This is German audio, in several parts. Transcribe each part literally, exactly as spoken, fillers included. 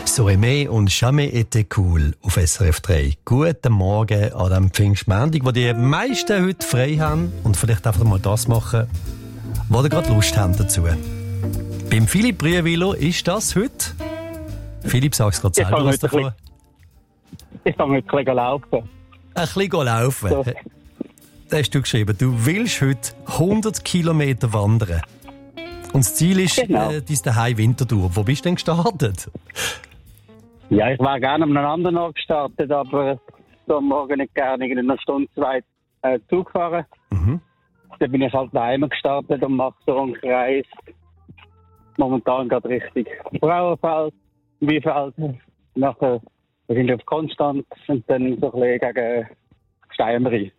Soemé und Jamais été cool auf S R F drei. Guten Morgen an diesem Pfingstmontag, wo die meisten heute frei haben und vielleicht einfach mal das machen, wo sie gerade Lust haben dazu. Beim Philipp Brüewiller ist das heute. Philipp, sag's gerade selber was davon. Ich fange heute ein bisschen laufen. Ein bisschen laufen? So. Da hast du geschrieben, du willst heute hundert Kilometer wandern. Und das Ziel ist Genau. äh, dein Zuhause Winterthur. Wo bist du denn gestartet? Ja, ich wäre gerne an einem anderen Ort gestartet, aber so am Morgen nicht gerne in einer Stunde, zwei äh, Zug fahren. Mhm. Dann bin ich halt daheim gestartet und mache so einen Kreis. Momentan gerade richtig Frauenfeld, Wiefeld, nachher wahrscheinlich auf Konstanz und dann so ein bisschen gegen Steinbrei.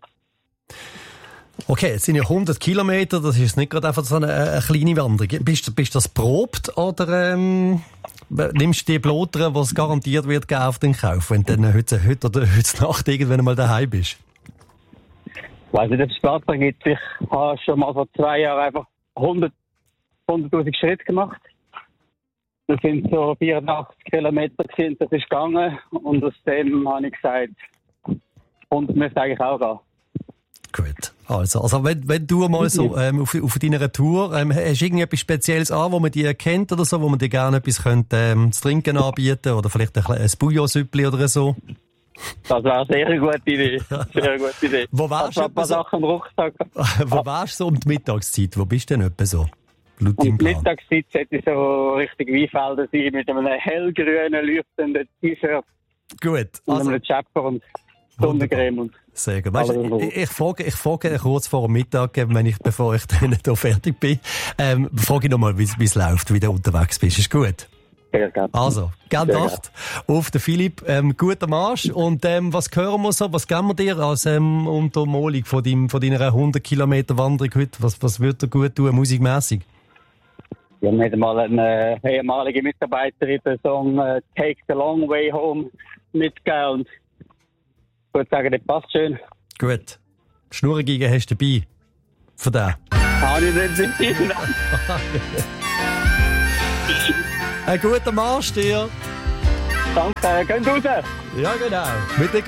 Okay, es sind ja hundert Kilometer, das ist nicht gerade einfach so eine, eine kleine Wanderung. Bist, bist du das probt oder ähm, nimmst du die Blotere, die es garantiert wird, geben auf den Kauf, wenn du dann heute, heute oder heute Nacht irgendwann mal daheim bist? Ich weiss nicht, ob es Spaß gibt. Ich habe schon mal vor zwei Jahren einfach hundert, hunderttausend Schritte gemacht. Das sind so vierundachtzig Kilometer gewesen, das ist gegangen. Und aus dem habe ich gesagt, hundert müsste eigentlich auch gehen. Gut. Also, also wenn, wenn du mal so ähm, auf, auf deiner Tour, ähm, hast du irgendetwas Spezielles an, wo man dich erkennt oder so, wo man dir gerne etwas könnte, ähm, zu trinken anbieten oder vielleicht ein, ein Bouillon-Süppli oder so? Das wäre eine sehr gute Idee. Sehr gute Idee. Wo warst du ein paar so? Sachen im Rucksack. Wo warst du so um die Mittagszeit? Wo bist du denn etwa so? Laut Um deinem die Plan? Mittagszeit sollte ich so richtig Weinfelder sein, mit einem hellgrünen, leuchtenden T-Shirt Gut. und Also, einem Chapper und Sonnencreme. Und sehr gut. Weißt, Alles in Ruhe. ich, ich frage, ich frage kurz vor dem Mittag, wenn ich, bevor ich dann hier fertig bin, ähm, frage ich nochmal, wie es läuft, wie du unterwegs bist. Ist gut? sehr gerne. Also, gern Sehr Nacht auf den Philipp, ähm, guter Marsch. Und ähm, was hören wir so? Was geben wir dir als ähm, Untermalung von, deinem, von deiner hundert Kilometer Wanderung heute? Was, was würde dir gut tun, musikmässig? Ich habe nicht mal eine äh, ehemalige Mitarbeiterin den Song äh, Take the Long Way Home mitgegeben und ich würde sagen, das passt schön. Gut. Schnurrgeige hast du dabei. Für den. Habe ich nicht entschieden. Ein guter Marsch dir. Danke, geht raus. Ja, genau. Mit der